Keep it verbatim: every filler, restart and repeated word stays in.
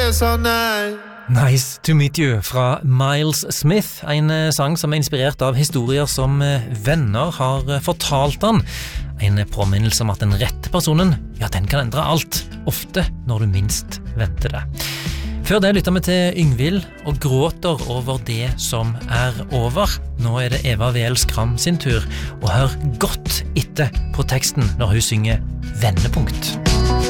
yes or nei. Nice to meet you fra Miles Smith, en sang som er inspirert av historier som venner har fortalt han. En påminnelse om at den rette personen, ja, den kan endre alt, ofte når du minst venter det. Før det lytter vi til Yngvild og gråter over det som er over. Nå er det Eva V L Skram sin tur, og hør godt etter på teksten når hun synger Vendepunkt.